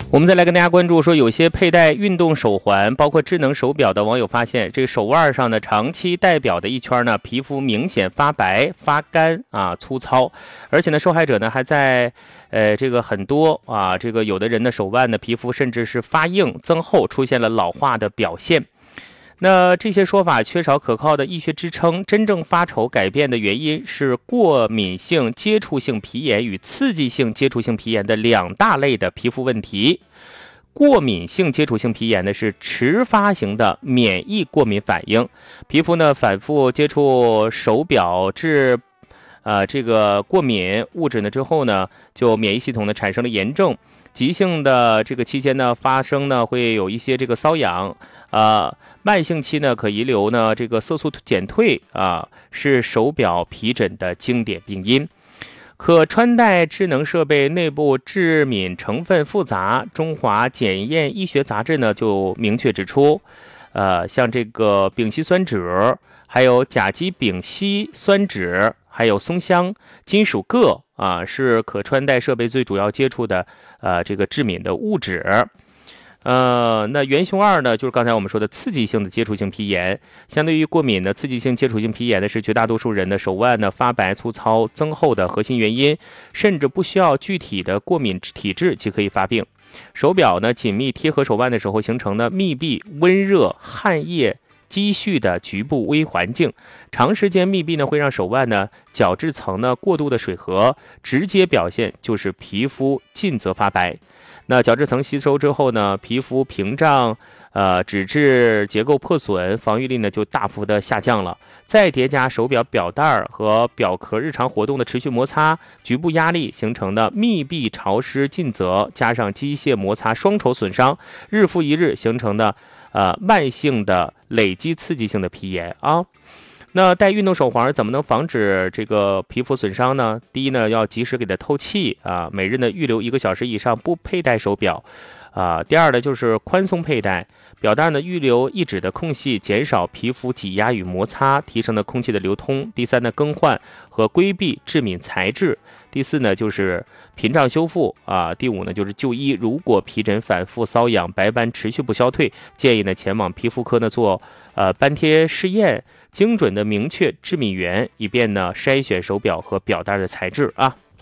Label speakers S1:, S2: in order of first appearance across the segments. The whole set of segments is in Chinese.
S1: 我们再来跟大家关注说，有些佩戴运动手环，包括智能手表的网友发现，这个手腕上呢，长期戴表的一圈呢，皮肤明显发白、发干粗糙，而且呢，受害者呢还在这个很多这个有的人的手腕的皮肤甚至是发硬、增厚，出现了老化的表现。那这些说法缺少可靠的医学支撑，真正发丑改变的原因是过敏性接触性皮炎与刺激性接触性皮炎的两大类的皮肤问题。过敏性接触性皮炎呢是迟发型的免疫过敏反应，皮肤呢反复接触手表致这个过敏物质呢之后呢，就免疫系统呢产生了炎症。急性的这个期间呢，发生呢会有一些这个瘙痒，慢性期呢可遗留呢这个色素减退是手表皮疹的经典病因。可穿戴智能设备内部致敏成分复杂，中华检验医学杂志呢就明确指出，像这个丙烯酸酯，还有甲基丙烯酸酯，还有松香、金属铬是可穿戴设备最主要接触的这个致敏的物质。那元凶二呢，就是刚才我们说的刺激性的接触性皮炎。相对于过敏的刺激性接触性皮炎呢，是绝大多数人的手腕呢发白、粗糙、增厚的核心原因，甚至不需要具体的过敏体质即可以发病。手表呢紧密贴合手腕的时候，形成的密闭、温热、汗液积蓄的局部微环境，长时间密闭呢会让手腕呢角质层呢过度的水合，直接表现就是皮肤近则发白。那角质层吸收之后呢，皮肤屏障脂质结构破损，防御力呢就大幅的下降了。再叠加手表表带和表壳日常活动的持续摩擦，局部压力形成的密闭潮湿尽责，加上机械摩擦双重损伤，日复一日形成的慢性的累积刺激性的皮炎那戴运动手环怎么能防止这个皮肤损伤呢？第一呢，要及时给它透气每日呢预留1个小时以上不佩戴手表第二呢，就是宽松佩戴表带呢，预留1指的空隙，减少皮肤挤压与摩擦，提升了空气的流通。第三呢，更换和规避致敏材质。第四呢，就是屏障修复第五呢，就是就医。如果皮疹反复瘙痒、白斑持续不消退，建议呢前往皮肤科呢做斑贴试验，精准的明确致敏源，以便呢筛选手表和表带的材质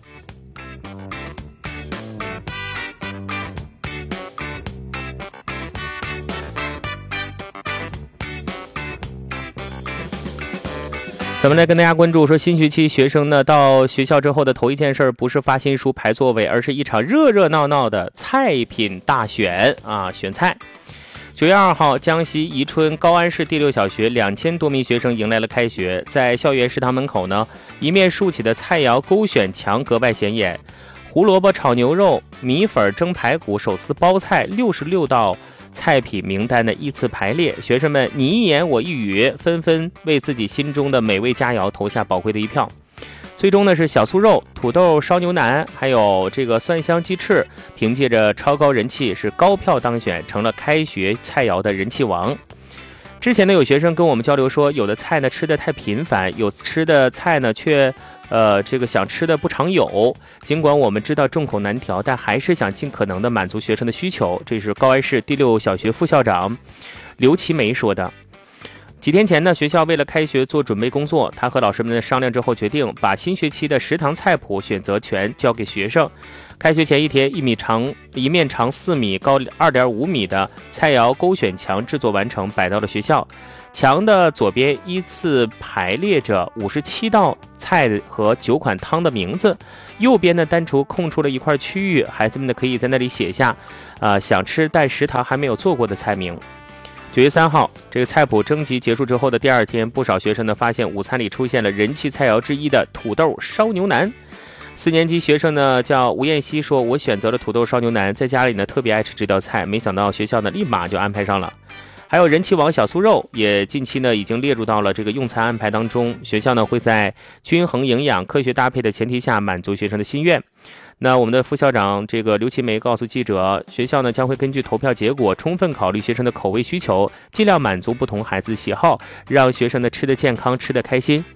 S1: 咱们来跟大家关注说，新学期学生呢到学校之后的头一件事不是发新书排座位，而是一场热热闹闹的菜品大选选菜。9月2号，江西宜春高安市第6小学2000多名学生迎来了开学。在校园食堂门口呢，一面竖起的菜肴勾选墙格外显眼，胡萝卜炒牛肉、米粉蒸排骨、手撕包菜，66道菜品名单的依次排列，学生们你一言我一语，纷纷为自己心中的美味佳肴投下宝贵的一票。最终呢是小酥肉、土豆烧牛腩，还有这个蒜香鸡翅，凭借着超高人气是高票当选，成了开学菜肴的人气王。之前呢有学生跟我们交流说，有的菜呢吃的太频繁，有吃的菜呢却这个想吃的不常有。尽管我们知道众口难调，但还是想尽可能的满足学生的需求。这是高安市第6小学副校长刘其梅说的。几天前呢，学校为了开学做准备工作，他和老师们商量之后决定把新学期的食堂菜谱选择权交给学生。开学前一天，一面长4米、高2.5米的菜肴勾选墙制作完成，摆到了学校。墙的左边依次排列着57道菜和9款汤的名字，右边呢单独空出了一块区域，孩子们呢可以在那里写下想吃但食堂还没有做过的菜名。9月3号，这个菜谱征集结束之后的第2天，不少学生呢发现午餐里出现了人气菜肴之一的土豆烧牛腩。4年级学生呢叫吴彦希说，我选择了土豆烧牛腩，在家里呢特别爱吃这道菜，没想到学校呢立马就安排上了。还有人气王小酥肉也近期呢已经列入到了这个用餐安排当中，学校呢会在均衡营养、科学搭配的前提下满足学生的心愿。那我们的副校长这个刘其梅告诉记者，学校呢将会根据投票结果充分考虑学生的口味需求，尽量满足不同孩子的喜好，让学生呢吃得健康，吃得开心。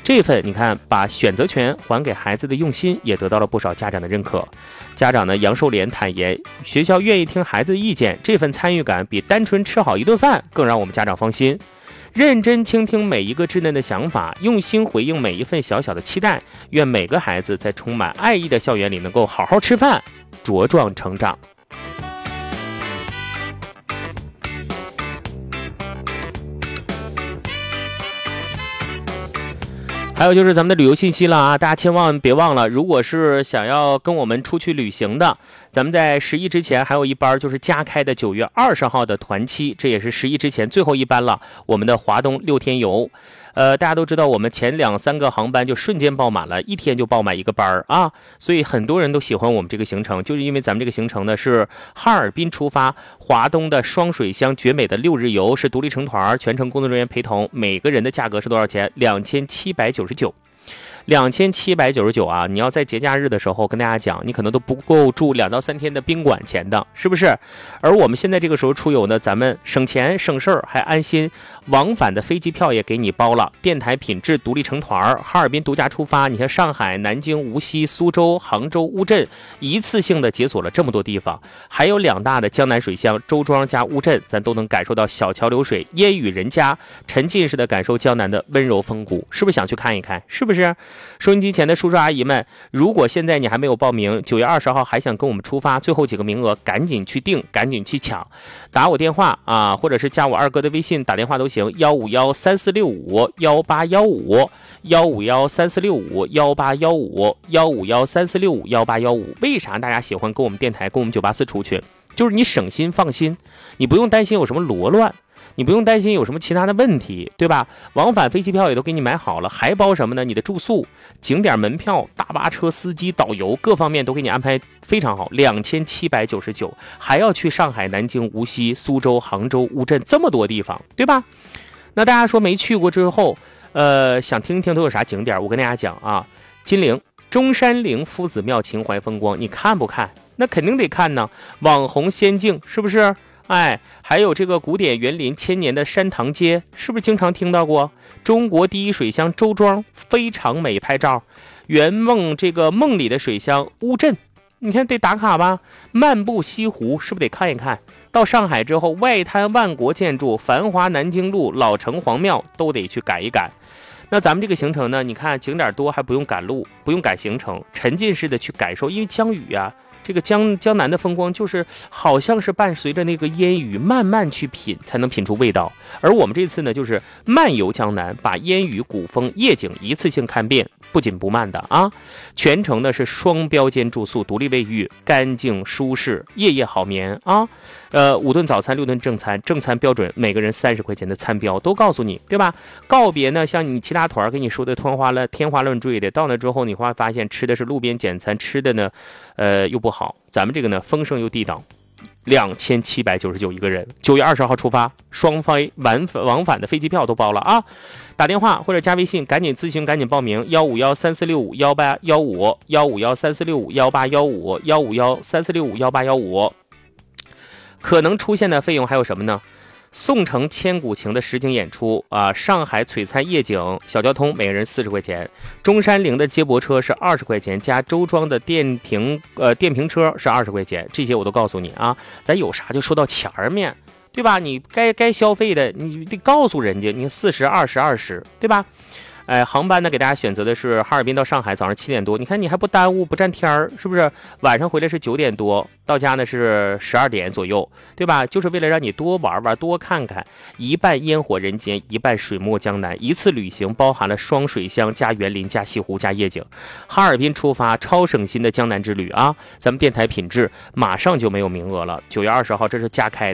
S1: 这份你看，把选择权还给孩子的用心，也得到了不少家长的认可。家长呢，杨寿莲坦言，学校愿意听孩子的意见，这份参与感比单纯吃好一顿饭更让我们家长放心。认真倾听每一个稚嫩的想法，用心回应每一份小小的期待，愿每个孩子在充满爱意的校园里能够好好吃饭，茁壮成长。还有就是咱们的旅游信息了啊，大家千万别忘了，如果是想要跟我们出去旅行的，咱们在11之前还有一班就是加开的9月20号的团期，这也是11之前最后一班了，我们的华东6天游。大家都知道我们前2、3个航班就瞬间爆满了，一天就爆满一个班啊，所以很多人都喜欢我们这个行程，就是因为咱们这个行程呢是哈尔滨出发，华东的双水乡绝美的6日游，是独立成团，全程工作人员陪同，每个人的价格是多少钱？2799。2799啊！你要在节假日的时候跟大家讲，你可能都不够住2到3天的宾馆钱的，是不是？而我们现在这个时候出游呢，咱们省钱省事儿还安心，往返的飞机票也给你包了，电台品质独立成团，哈尔滨独家出发。你看上海、南京、无锡、苏州、杭州、乌镇，一次性的解锁了这么多地方，还有2大的江南水乡周庄加乌镇，咱都能感受到小桥流水、烟雨人家，沉浸式的感受江南的温柔风骨，是不是想去看一看？是不是？收音机前的叔叔阿姨们，如果现在你还没有报名，9月20号还想跟我们出发，最后几个名额赶紧去订，赶紧去抢，打我电话啊，或者是加我二哥的微信打电话都行，15134651815，15134651815，15134651815。为啥大家喜欢跟我们电台跟我们984出去？就是你省心放心，你不用担心有什么罗乱，你不用担心有什么其他的问题，对吧？往返飞机票也都给你买好了，还包什么呢？你的住宿、景点门票、大巴车司机、导游，各方面都给你安排非常好，2799，还要去上海、南京、无锡、苏州、杭州、乌镇这么多地方，对吧？那大家说没去过之后，想听听都有啥景点？我跟大家讲啊，金陵、中山陵夫子庙秦淮风光，你看不看？那肯定得看呢，网红仙境是不是？哎，还有这个古典园林1000年的山塘街，是不是经常听到过？中国第一水乡周庄非常美，拍照。圆梦这个梦里的水乡乌镇，你看得打卡吧？漫步西湖，是不是得看一看？到上海之后，外滩万国建筑、繁华南京路、老城隍庙都得去赶一赶。那咱们这个行程呢，你看景点多，还不用赶路，不用赶行程，沉浸式的去感受，因为江雨啊。这个江南的风光就是好像是伴随着那个烟雨慢慢去品，才能品出味道。而我们这次呢，就是漫游江南，把烟雨、古风、夜景一次性看遍，不紧不慢的啊。全程呢是双标间住宿，独立卫浴，干净舒适，夜夜好眠啊。5顿早餐，6顿正餐，正餐标准每个人30块钱的餐标都告诉你，对吧？告别呢，像你其他团跟你说的天花乱坠的，到那之后你会发现吃的是路边简餐，吃的呢，又不好。咱们这个呢，丰盛又地道，2799一个人。9月20号出发，双飞往返的飞机票都包了啊！打电话或者加微信，赶紧咨询，赶紧报名，15134651815，15134651815，15134651815。可能出现的费用还有什么呢？宋城千古情的实景演出啊，上海璀璨夜景小交通每个人40块钱，中山陵的接驳车是20块钱，加周庄的电瓶车是20块钱，这些我都告诉你啊，咱有啥就说到前面，对吧？你该消费的你得告诉人家，你40、20、20，对吧？航班呢给大家选择的是哈尔滨到上海，早上7点多，你看你还不耽误不占天儿，是不是？晚上回来是9点多，到家呢是12点左右，对吧？就是为了让你多玩玩多看看，一半烟火人间，一半水墨江南，一次旅行包含了双水乡加园林加西湖加夜景。哈尔滨出发，超省心的江南之旅啊！咱们电台品质马上就没有名额了，9月20号这是加开的。